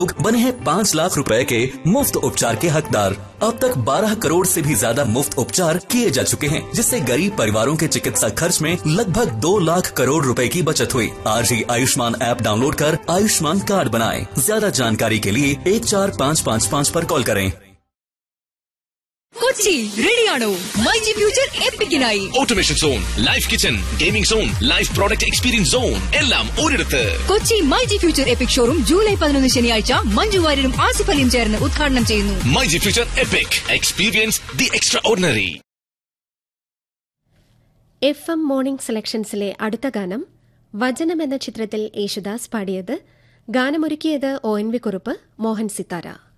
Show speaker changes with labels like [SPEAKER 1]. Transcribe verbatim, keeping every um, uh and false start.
[SPEAKER 1] बने हैं पाँच लाख रुपए के मुफ्त उपचार के हकदार। अब तक बारह करोड़ से भी ज्यादा मुफ्त उपचार किए जा चुके हैं, जिससे गरीब परिवारों के चिकित्सा खर्च में लगभग दो लाख करोड़ रुपए की बचत हुई। आज ही आयुष्मान ऐप डाउनलोड कर आयुष्मान कार्ड बनाएं। ज्यादा जानकारी के लिए एक चार पाँच पाँच पाँच पर कॉल करें।
[SPEAKER 2] കൊച്ചി റെഡിയാണോ? MyG future എപ്പിക്കിനായി
[SPEAKER 3] automation zone, life kitchen, gaming zone, life product experience zone എല്ലാം ഒരിടത്ത്.
[SPEAKER 2] Kochi myG future EPIC showroom July പതിനൊന്ന് ശനിയാഴ്ച മഞ്ജു വാര്യരും ആസിഫ് അലിയും ചേർന്ന് ഉദ്ഘാടനം ചെയ്യുന്നു.
[SPEAKER 3] MyG future EPIC experience the extra ordinary.
[SPEAKER 4] F M morning സെലക്ഷൻസിലെ അടുത്ത ഗാനം വചനം എന്ന ചിത്രത്തിൽ യേശുദാസ് പാടിയത്. ഗാനമൊരുക്കിയത് O N V Kurup, Mohan Sithara.